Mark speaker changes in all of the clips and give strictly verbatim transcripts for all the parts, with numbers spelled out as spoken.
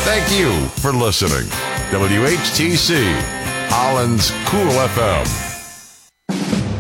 Speaker 1: Thank you for listening. W H T C, Holland's Cool F M.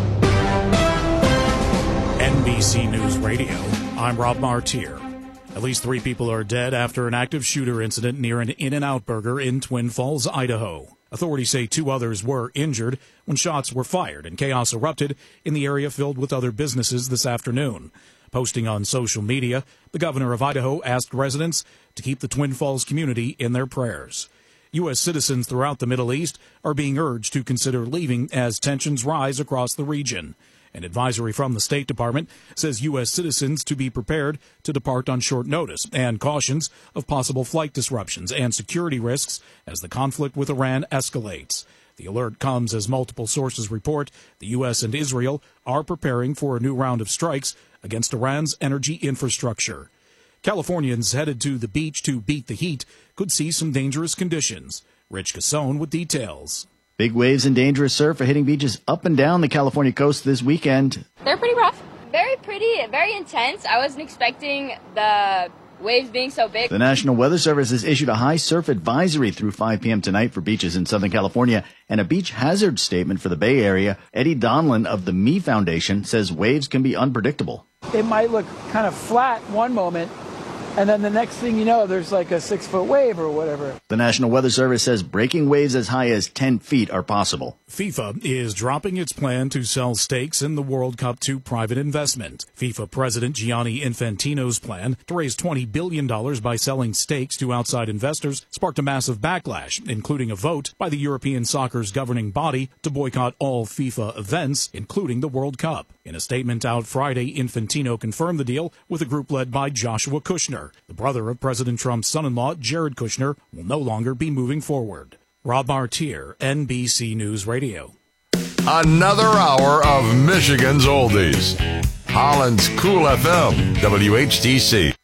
Speaker 2: N B C News Radio, I'm Rob Martier. At least three people are dead after an active shooter incident near an In-N-Out Burger in Twin Falls, Idaho. Authorities say two others were injured when shots were fired and chaos erupted in the area filled with other businesses this afternoon. Posting on social media, the governor of Idaho asked residents to keep the Twin Falls community in their prayers. U S citizens throughout the Middle East are being urged to consider leaving as tensions rise across the region. An advisory from the State Department says U S citizens to be prepared to depart on short notice and cautions of possible flight disruptions and security risks as the conflict with Iran escalates. The alert comes as multiple sources report the U S and Israel are preparing for a new round of strikes against Iran's energy infrastructure. Californians headed to the beach to beat the heat could see some dangerous conditions. Rich Cassone with details.
Speaker 3: Big waves and dangerous surf are hitting beaches up and down the California coast this weekend.
Speaker 4: They're pretty rough. Very pretty, very intense. I wasn't expecting the waves being so big.
Speaker 3: The National Weather Service has issued a high surf advisory through five p.m. tonight for beaches in Southern California and a beach hazard statement for the Bay Area. Eddie Donlin of the Me Foundation says waves can be unpredictable.
Speaker 5: It might look kind of flat one moment, and then the next thing you know, there's like a six-foot wave or whatever.
Speaker 3: The National Weather Service says breaking waves as high as ten feet are possible.
Speaker 2: FIFA is dropping its plan to sell stakes in the World Cup to private investment. FIFA President Gianni Infantino's plan to raise twenty billion dollars by selling stakes to outside investors sparked a massive backlash, including a vote by the European soccer's governing body to boycott all FIFA events, including the World Cup. In a statement out Friday, Infantino confirmed the deal with a group led by Joshua Kushner. The brother of President Trump's son-in-law, Jared Kushner, will no longer be moving forward. Rob Martier, N B C News Radio.
Speaker 1: Another hour of Michigan's oldies. Holland's Cool F M, W H T C.